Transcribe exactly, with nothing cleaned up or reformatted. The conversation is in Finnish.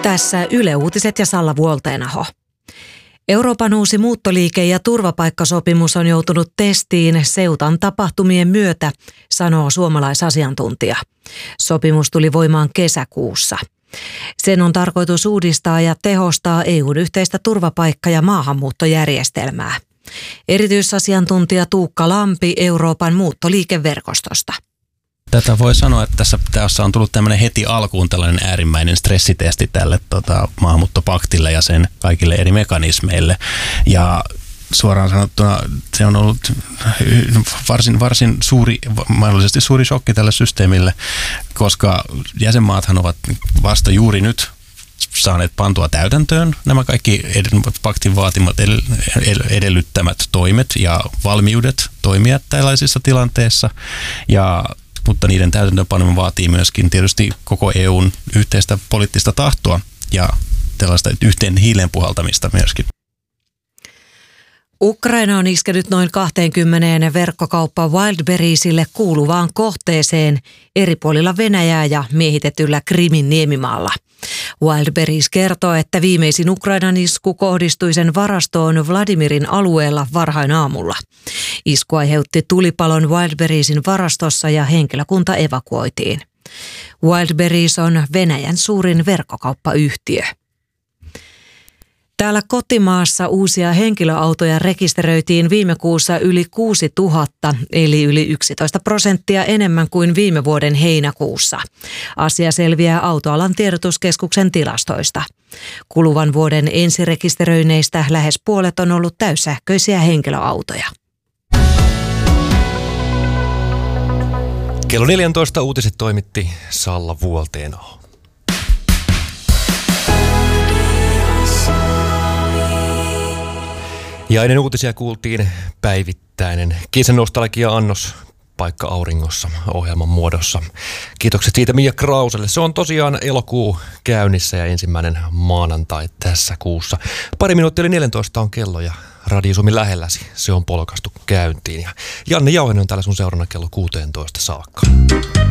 Tässä Yle Uutiset ja Salla Vuolteenaho. Euroopan uusi muuttoliike- ja turvapaikkasopimus on joutunut testiin Ceutan tapahtumien myötä, sanoo suomalaisasiantuntija. Sopimus tuli voimaan kesäkuussa. Sen on tarkoitus uudistaa ja tehostaa E U:n yhteistä turvapaikka- ja maahanmuuttojärjestelmää. Erityisasiantuntija Tuukka Lampi Euroopan muuttoliikeverkostosta. Tätä voi sanoa, että tässä, tässä on tullut tämmöinen heti alkuun tällainen äärimmäinen stressitesti tälle tota, maahanmuuttopaktille ja sen kaikille eri mekanismeille. Ja suoraan sanottuna se on ollut varsin, varsin suuri, mahdollisesti suuri shokki tälle systeemille, koska jäsenmaathan ovat vasta juuri nyt saaneet pantua täytäntöön nämä kaikki paktin vaatimat edellyttämät toimet ja valmiudet toimia tällaisissa tilanteissa. Ja mutta niiden täytäntöönpano vaatii myöskin tietysti koko E U:n yhteistä poliittista tahtoa ja tällaista yhteen hiileen puhaltamista myöskin. Ukraina on iskenyt noin kaksikymmentä verkkokauppa Wildberriesille kuuluvaan kohteeseen eri puolilla Venäjää ja miehitetyllä Krimin niemimaalla. Wildberries kertoo, että viimeisin Ukrainan isku kohdistui sen varastoon Vladimirin alueella varhain aamulla. Isku aiheutti tulipalon Wildberriesin varastossa ja henkilökunta evakuoitiin. Wildberries on Venäjän suurin verkkokauppayhtiö. Täällä kotimaassa uusia henkilöautoja rekisteröitiin viime kuussa yli kuusituhatta, eli yli yksitoista prosenttia enemmän kuin viime vuoden heinäkuussa. Asia selviää Autoalan tiedotuskeskuksen tilastoista. Kuluvan vuoden ensirekisteröinneistä lähes puolet on ollut täyssähköisiä henkilöautoja. Kello neljätoista uutiset toimitti Salla Vuolteenaho. Ja ennen uutisia kuultiin päivittäinen kesänostalgia-annos Paikka auringossa ohjelman muodossa. Kiitokset siitä Mia Krauselle. Se on tosiaan elokuu käynnissä ja ensimmäinen maanantai tässä kuussa. Pari minuuttia yli neljätoista on kello ja Radio Suomi lähelläsi. Se on polkastu käyntiin. Ja Janne Jauhinen on täällä sun seurana kello kuusitoista saakka.